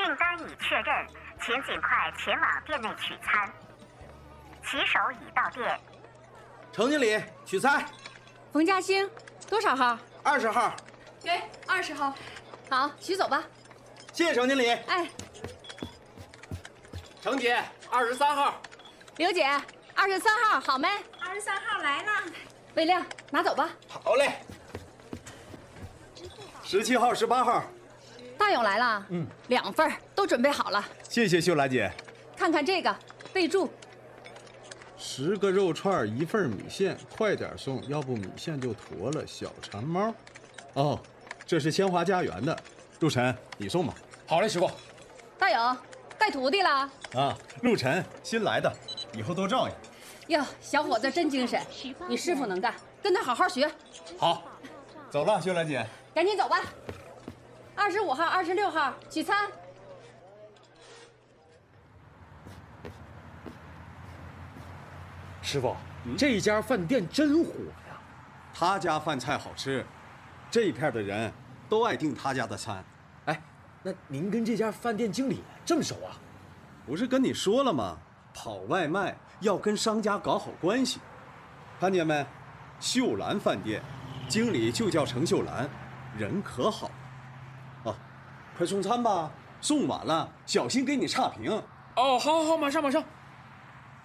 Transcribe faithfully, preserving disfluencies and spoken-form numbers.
订单已确认，请尽快前往店内取餐。骑手已到店。 程经理，取餐。 冯家兴，多少号？ 二十号。 给二十号。好，取走吧。 谢谢程经理。 哎， 程姐，二十三号。 刘姐，二十三号好没？ 二十三号来了。 魏亮，拿走吧。 好嘞。十七号、十八号。 大勇来了。嗯，两份都准备好了。 谢谢秀兰姐。 看看这个备注。 十个肉串，一份米线，快点送，要不米线就坨了。小馋猫。哦，这是鲜华家园的。陆晨，你送吧。 好嘞，师傅。 大勇，带徒弟了？ 啊，陆晨，新来的，以后都照应。 哟，小伙子真精神，你师傅能干，跟他好好学。 好，走了，秀兰姐。 赶紧走吧。二十五号、二十六号取餐。 师傅，这家饭店真火呀！ 他家饭菜好吃，这一片的人都爱订他家的餐。 哎，那您跟这家饭店经理这么熟啊？ 不是跟你说了吗？跑外卖要跟商家搞好关系。看见没？秀兰饭店，经理就叫程秀兰，人可好。哦，快送餐吧，送晚了小心给你差评。 哦，好好好，马上马上。